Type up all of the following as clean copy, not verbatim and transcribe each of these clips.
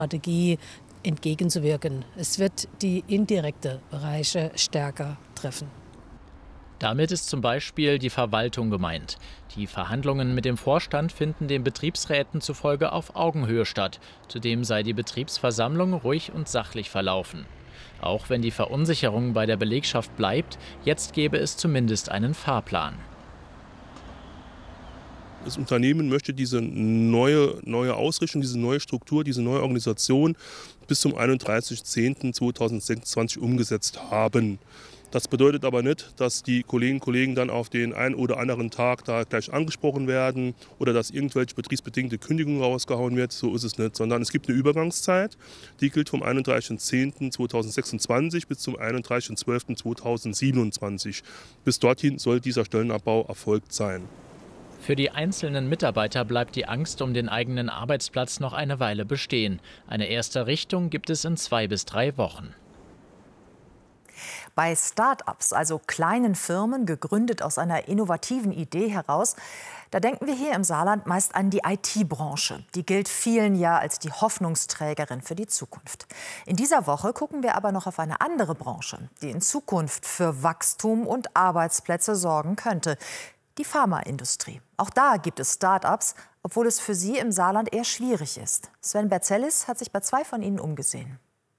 Strategie entgegenzuwirken. Es wird die indirekten Bereiche stärker treffen. Damit ist zum Beispiel die Verwaltung gemeint. Die Verhandlungen mit dem Vorstand finden den Betriebsräten zufolge auf Augenhöhe statt. Zudem sei die Betriebsversammlung ruhig und sachlich verlaufen. Auch wenn die Verunsicherung bei der Belegschaft bleibt, jetzt gäbe es zumindest einen Fahrplan. Das Unternehmen möchte diese neue Ausrichtung, diese neue Struktur, diese neue Organisation bis zum 31.10.2026 umgesetzt haben. Das bedeutet aber nicht, dass die Kolleginnen und Kollegen dann auf den einen oder anderen Tag da gleich angesprochen werden oder dass irgendwelche betriebsbedingte Kündigungen rausgehauen wird. So ist es nicht, sondern es gibt eine Übergangszeit, die gilt vom 31.10.2026 bis zum 31.12.2027. Bis dorthin soll dieser Stellenabbau erfolgt sein. Für die einzelnen Mitarbeiter bleibt die Angst um den eigenen Arbeitsplatz noch eine Weile bestehen. Eine erste Richtung gibt es in 2 bis 3 Wochen. Bei Start-ups, also kleinen Firmen, gegründet aus einer innovativen Idee heraus, da denken wir hier im Saarland meist an die IT-Branche. Die gilt vielen ja als die Hoffnungsträgerin für die Zukunft. In dieser Woche gucken wir aber noch auf eine andere Branche, die in Zukunft für Wachstum und Arbeitsplätze sorgen könnte. Die Pharmaindustrie. Auch da gibt es Start-ups, obwohl es für sie im Saarland eher schwierig ist. Sven Berzellis hat sich bei 2 von ihnen umgesehen.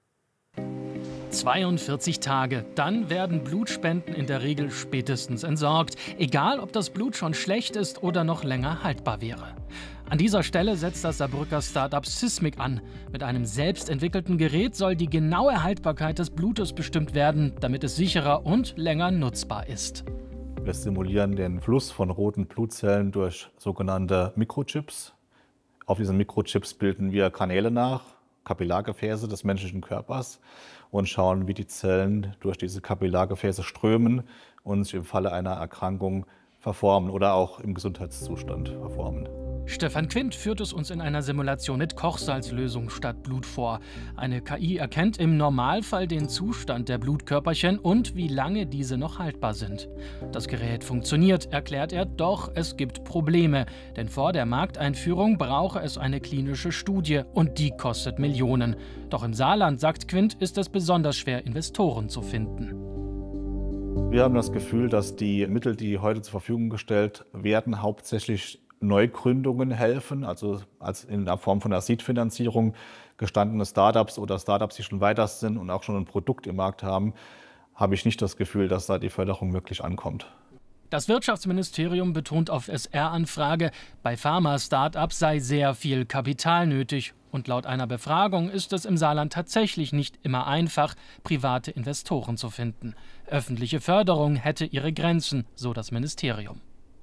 42 Tage, dann werden Blutspenden in der Regel spätestens entsorgt. Egal, ob das Blut schon schlecht ist oder noch länger haltbar wäre. An dieser Stelle setzt das Saarbrücker Start-up Sysmic an. Mit einem selbst entwickelten Gerät soll die genaue Haltbarkeit des Blutes bestimmt werden, damit es sicherer und länger nutzbar ist. Wir simulieren den Fluss von roten Blutzellen durch sogenannte Mikrochips. Auf diesen Mikrochips bilden wir Kanäle nach, Kapillargefäße des menschlichen Körpers und schauen, wie die Zellen durch diese Kapillargefäße strömen und sich im Falle einer Erkrankung verformen oder auch im Gesundheitszustand verformen. Stefan Quint führt es uns in einer Simulation mit Kochsalzlösung statt Blut vor. Eine KI erkennt im Normalfall den Zustand der Blutkörperchen und wie lange diese noch haltbar sind. Das Gerät funktioniert, erklärt er, doch es gibt Probleme. Denn vor der Markteinführung brauche es eine klinische Studie und die kostet Millionen. Doch im Saarland, sagt Quint, ist es besonders schwer, Investoren zu finden. Wir haben das Gefühl, dass die Mittel, die heute zur Verfügung gestellt werden, hauptsächlich Neugründungen helfen, also in der Form von einer Seed-Finanzierung. Gestandene Startups oder Startups, die schon weiter sind und auch schon ein Produkt im Markt haben, habe ich nicht das Gefühl, dass da die Förderung wirklich ankommt. Das Wirtschaftsministerium betont auf SR-Anfrage, bei Pharma-Startups sei sehr viel Kapital nötig. Und laut einer Befragung ist es im Saarland tatsächlich nicht immer einfach, private Investoren zu finden. Öffentliche Förderung hätte ihre Grenzen, so das Ministerium.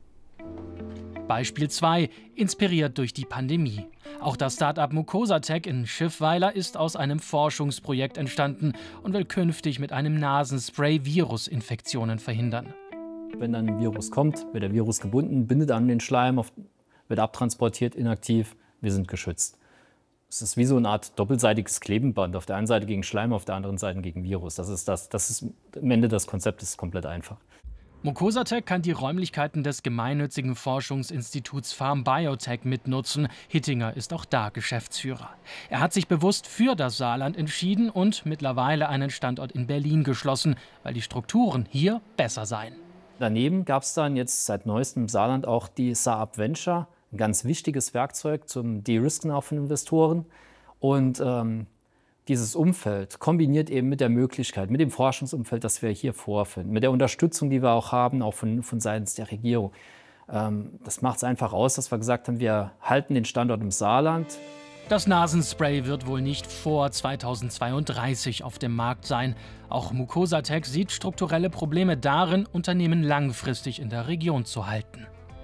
Beispiel 2, inspiriert durch die Pandemie. Auch das Start-up Mucosatec in Schiffweiler ist aus einem Forschungsprojekt entstanden und will künftig mit einem Nasenspray Virusinfektionen verhindern. Wenn dann ein Virus kommt, wird der Virus gebunden, bindet an den Schleim, wird abtransportiert, inaktiv, wir sind geschützt. Es ist wie so eine Art doppelseitiges Klebenband, auf der einen Seite gegen Schleim, auf der anderen Seite gegen Virus. Das ist am Ende das Konzept ist komplett einfach. Mucosatec kann die Räumlichkeiten des gemeinnützigen Forschungsinstituts Farm Biotech mitnutzen. Hittinger ist auch da Geschäftsführer. Er hat sich bewusst für das Saarland entschieden und mittlerweile einen Standort in Berlin geschlossen, weil die Strukturen hier besser seien. Daneben gab es dann jetzt seit neuestem im Saarland auch die Saab Venture, ein ganz wichtiges Werkzeug zum De-Risken auch von Investoren. Und dieses Umfeld kombiniert eben mit der Möglichkeit, mit dem Forschungsumfeld, das wir hier vorfinden, mit der Unterstützung, die wir auch haben, auch von seitens der Regierung. Das macht es einfach aus, dass wir gesagt haben, wir halten den Standort im Saarland. Das Nasenspray wird wohl nicht vor 2032 auf dem Markt sein. Auch Mucosatec sieht strukturelle Probleme darin, Unternehmen langfristig in der Region zu halten.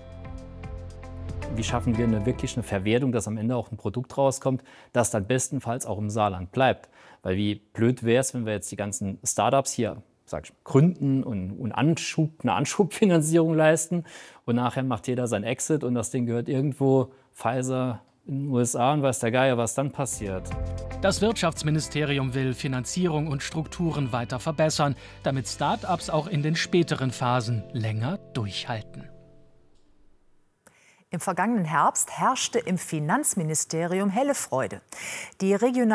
Wie schaffen wir wirklich eine Verwertung, dass am Ende auch ein Produkt rauskommt, das dann bestenfalls auch im Saarland bleibt? Weil wie blöd wäre es, wenn wir jetzt die ganzen Startups hier gründen und eine Anschubfinanzierung leisten und nachher macht jeder sein Exit und das Ding gehört irgendwo Pfizer in den USA und weiß der Geier, was dann passiert. Das Wirtschaftsministerium will Finanzierung und Strukturen weiter verbessern, damit Start-ups auch in den späteren Phasen länger durchhalten. Im vergangenen Herbst herrschte im Finanzministerium helle Freude. Die